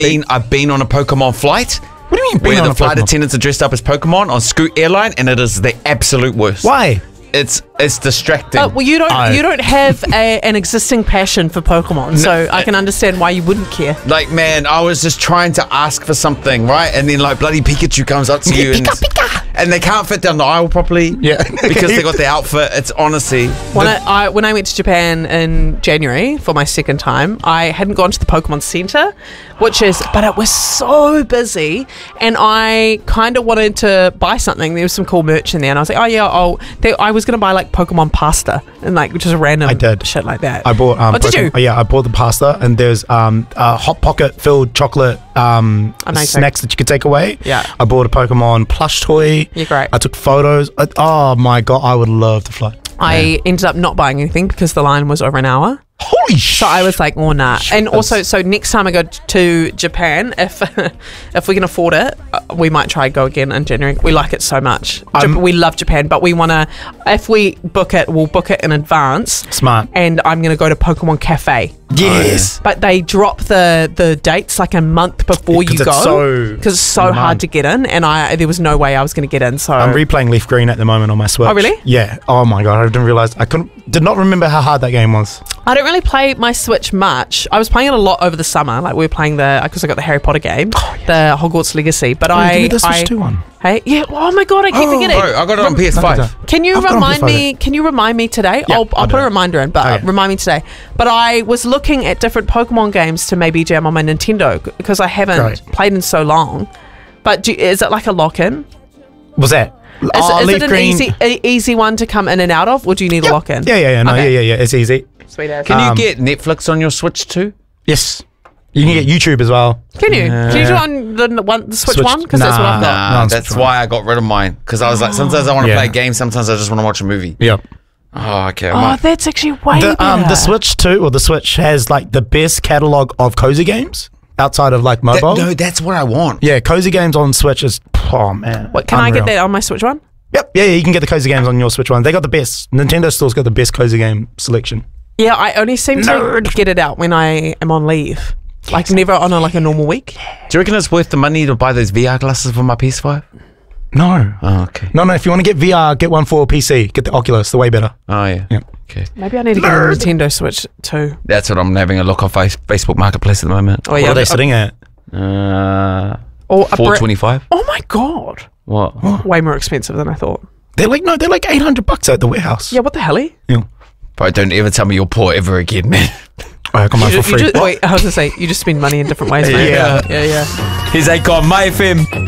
I've been on a Pokemon flight. What do you mean? Where the flight attendants are dressed up as Pokemon on Scoot Airline, and it is the absolute worst. Why? It's distracting. Well, you don't have an existing passion for Pokemon, so I can understand why you wouldn't care. Like, man, I was just trying to ask for something, right? And then, like, bloody Pikachu comes up to you, and they can't fit down the aisle properly. Yeah. Because they got the outfit. It's honestly... When I went to Japan in January for my second time, I hadn't gone to the Pokemon Center, but it was so busy, and I kind of wanted to buy something. There was some cool merch in there, and I was like, oh yeah, I was going to buy like Pokemon pasta, and like just random shit like that. I bought what did you? Yeah, I bought the pasta, and there's Hot Pocket filled chocolate snacks that you could take away. Yeah. I bought a Pokemon plush toy. Yeah, great. I took photos. Oh my god, I would love to fly. I ended up not buying anything because the line was over an hour. Holy shit. So I was like, oh, nah. And also, so next time I go to Japan, if we can afford it, we might try go again in January. We like it so much. We love Japan, but we want to, if we book it, we'll book it in advance. Smart. And I'm going to go to Pokemon Cafe. Yes. But they drop the dates like a month before you go. Because it's so hard to get in, and there was no way I was going to get in. So I'm replaying Leaf Green at the moment on my Switch. Oh, really? Yeah. Oh my god, I didn't realize. Did not remember how hard that game was. I don't really play my Switch much. I was playing it a lot over the summer. Like we were playing because I got the Harry Potter game, the Hogwarts Legacy. But give me the Switch 2 one. Hey, yeah. Oh my god, I keep forgetting. Bro, I got it on PS5. Can you remind me? Can you remind me today? Yeah, I'll put a reminder in, but remind me today. But I was looking at different Pokemon games to maybe jam on my Nintendo because I haven't played in so long. But is it like a lock-in? What's that? Is it an easy one to come in and out of, or do you need a lock-in? Yeah. No, yeah. It's easy. Sweet ass. Can you get Netflix on your Switch too? Yes. You can get YouTube as well. Can you? Can you do it on the Switch one? Because that's what I've got. That's why I got rid of mine. Because I was like, sometimes I want to play a game, sometimes I just want to watch a movie. Yeah. Oh, okay. That's actually way better. The Switch 2 or the Switch has like the best catalog of cozy games outside of like mobile. No, that's what I want. Yeah, cozy games on Switch is, oh man. What, can I get that on my Switch one? Yep. Yeah, you can get the cozy games on your Switch one. They got the best. Nintendo Store's got the best cozy game selection. Yeah, I only seem to get it out when I am on leave. Like never on a normal week. Do you reckon it's worth the money to buy those VR glasses for my PS5? No. Oh, okay. No, if you want to get VR, get one for PC. Get the Oculus, they're way better. Oh, yeah. Yep. Okay. Maybe I need to get a Nintendo Switch too. That's what I'm having a look on Facebook Marketplace at the moment. Oh, yeah. What are they sitting at? $425. Oh my god. What? Way more expensive than I thought. They're like $800 at the warehouse. Yeah, what the hell? Yeah. Bro, don't ever tell me you're poor ever again, man. I got mine for free. Wait, I was going to say, you just spend money in different ways, man. Yeah. Here's Akon, My FM.